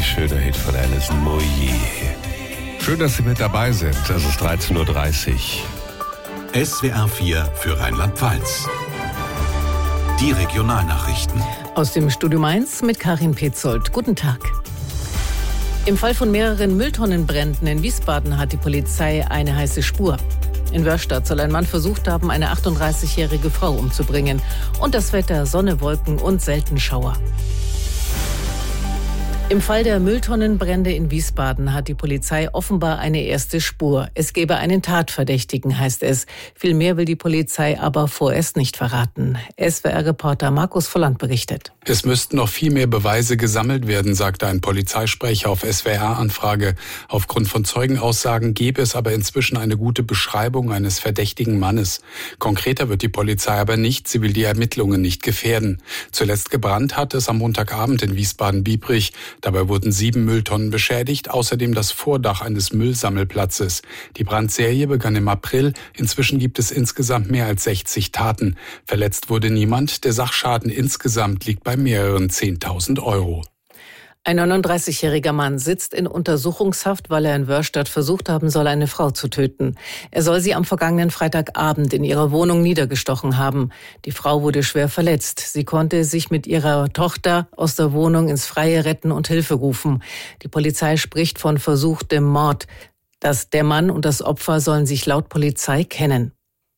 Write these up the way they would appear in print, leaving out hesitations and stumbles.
richtig schöner Hit von Alison Moyet. Schön, dass Sie mit dabei sind. Es ist 13.30 Uhr. SWR 4 für Rheinland-Pfalz. Die Regionalnachrichten. Aus dem Studio Mainz mit Karin Petzold. Guten Tag. Im Fall von mehreren Mülltonnenbränden in Wiesbaden hat die Polizei eine heiße Spur. In Wörstadt soll ein Mann versucht haben, eine 38-jährige Frau umzubringen. Und das Wetter: Sonne, Wolken und selten Schauer. Im Fall der Mülltonnenbrände in Wiesbaden hat die Polizei offenbar eine erste Spur. Es gebe einen Tatverdächtigen, heißt es. Viel mehr will die Polizei aber vorerst nicht verraten. SWR-Reporter Markus Volland berichtet. Es müssten noch viel mehr Beweise gesammelt werden, sagte ein Polizeisprecher auf SWR-Anfrage. Aufgrund von Zeugenaussagen gebe es aber inzwischen eine gute Beschreibung eines verdächtigen Mannes. Konkreter wird die Polizei aber nicht. Sie will die Ermittlungen nicht gefährden. Zuletzt gebrannt hat es am Montagabend in Wiesbaden-Biebrich. Dabei wurden 7 Mülltonnen beschädigt, außerdem das Vordach eines Müllsammelplatzes. Die Brandserie begann im April. Inzwischen gibt es insgesamt mehr als 60 Taten. Verletzt wurde niemand. Der Sachschaden insgesamt liegt bei mehreren 10.000 Euro. Ein 39-jähriger Mann sitzt in Untersuchungshaft, weil er in Wörstadt versucht haben soll, eine Frau zu töten. Er soll sie am vergangenen Freitagabend in ihrer Wohnung niedergestochen haben. Die Frau wurde schwer verletzt. Sie konnte sich mit ihrer Tochter aus der Wohnung ins Freie retten und Hilfe rufen. Die Polizei spricht von versuchtem Mord. Der Mann und das Opfer sollen sich laut Polizei kennen.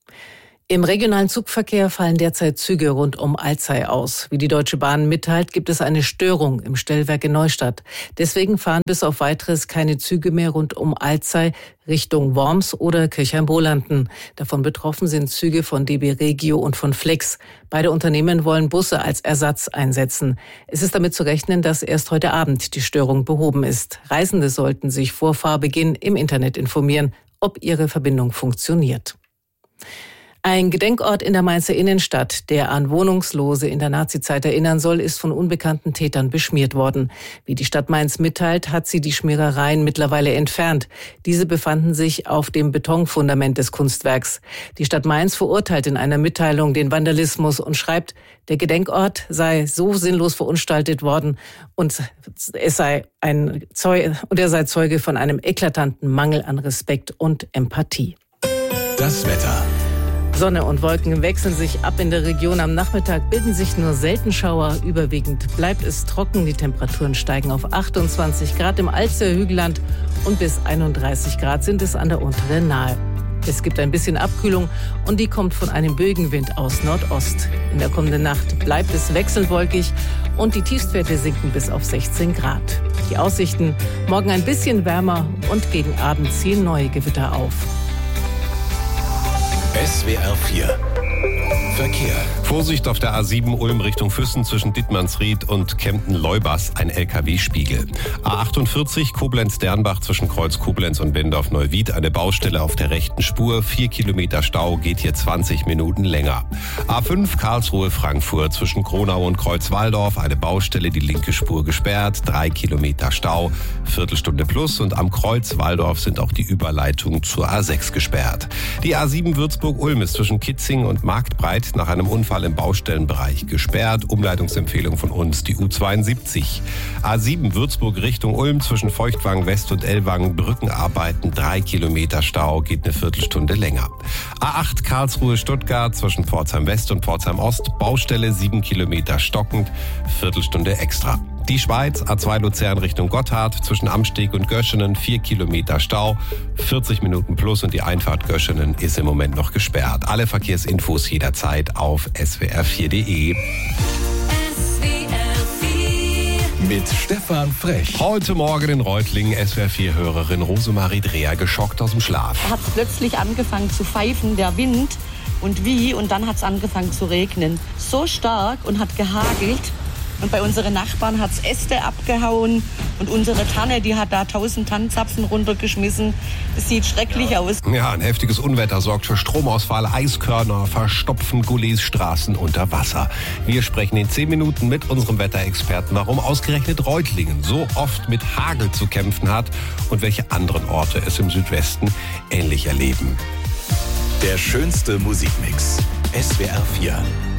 Im regionalen Zugverkehr fallen derzeit Züge rund um Alzey aus. Wie die Deutsche Bahn mitteilt, gibt es eine Störung im Stellwerk in Neustadt. Deswegen fahren bis auf Weiteres keine Züge mehr rund um Alzey Richtung Worms oder Kirchheim-Bolanden. Davon betroffen sind Züge von DB Regio und von Flex. Beide Unternehmen wollen Busse als Ersatz einsetzen. Es ist damit zu rechnen, dass erst heute Abend die Störung behoben ist. Reisende sollten sich vor Fahrbeginn im Internet informieren, ob ihre Verbindung funktioniert. Ein Gedenkort in der Mainzer Innenstadt, der an Wohnungslose in der Nazizeit erinnern soll, ist von unbekannten Tätern beschmiert worden. Wie die Stadt Mainz mitteilt, hat sie die Schmierereien mittlerweile entfernt. Diese befanden sich auf dem Betonfundament des Kunstwerks. Die Stadt Mainz verurteilt in einer Mitteilung den Vandalismus und schreibt, der Gedenkort sei so sinnlos verunstaltet worden und er sei Zeuge von einem eklatanten Mangel an Respekt und Empathie. Das Wetter. Sonne und Wolken wechseln sich ab in der Region. Am Nachmittag bilden sich nur selten Schauer. Überwiegend bleibt es trocken. Die Temperaturen steigen auf 28 Grad im Alzer Hügelland und bis 31 Grad sind es an der unteren Nahe. Es gibt ein bisschen Abkühlung und die kommt von einem Bögenwind aus Nordost. In der kommenden Nacht bleibt es wechselwolkig und die Tiefstwerte sinken bis auf 16 Grad. Die Aussichten: morgen ein bisschen wärmer und gegen Abend ziehen neue Gewitter auf. SWR 4 Verkehr. Vorsicht auf der A7 Ulm Richtung Füssen zwischen Dittmannsried und Kempten-Leubas, ein LKW-Spiegel. A48 Koblenz-Dernbach zwischen Kreuz Koblenz und Bendorf-Neuwied, eine Baustelle auf der rechten Spur. 4 Kilometer Stau, geht hier 20 Minuten länger. A5 Karlsruhe-Frankfurt zwischen Kronau und Kreuzwaldorf, eine Baustelle, die linke Spur gesperrt. 3 Kilometer Stau, Viertelstunde plus. Und am Kreuz Waldorf sind auch die Überleitungen zur A6 gesperrt. Die A7 Würzburg-Ulm ist zwischen Kitzing und Marktbreit nach einem Unfall im Baustellenbereich gesperrt. Umleitungsempfehlung von uns, die U72. A7 Würzburg Richtung Ulm zwischen Feuchtwangen West und Ellwangen, Brückenarbeiten, 3 Kilometer Stau, geht eine Viertelstunde länger. A8 Karlsruhe Stuttgart zwischen Pforzheim West und Pforzheim Ost, Baustelle 7 Kilometer stockend, Viertelstunde extra. Die Schweiz, A2 Luzern Richtung Gotthard, zwischen Amsteg und Göschenen, 4 Kilometer Stau, 40 Minuten plus und die Einfahrt Göschenen ist im Moment noch gesperrt. Alle Verkehrsinfos jederzeit auf swr4.de. Mit Stefan Frech. Heute Morgen in Reutlingen SWR4-Hörerin Rosemarie Dreher geschockt aus dem Schlaf. Hat plötzlich angefangen zu pfeifen, der Wind und dann hat es angefangen zu regnen. So stark und hat gehagelt. Und bei unseren Nachbarn hat es Äste abgehauen und unsere Tanne, die hat da 1000 Tannenzapfen runtergeschmissen. Es sieht schrecklich aus. Ja, ein heftiges Unwetter sorgt für Stromausfall, Eiskörner, verstopfen Gullis Straßen unter Wasser. Wir sprechen in 10 Minuten mit unserem Wetterexperten, warum ausgerechnet Reutlingen so oft mit Hagel zu kämpfen hat und welche anderen Orte es im Südwesten ähnlich erleben. Der schönste Musikmix. SWR 4.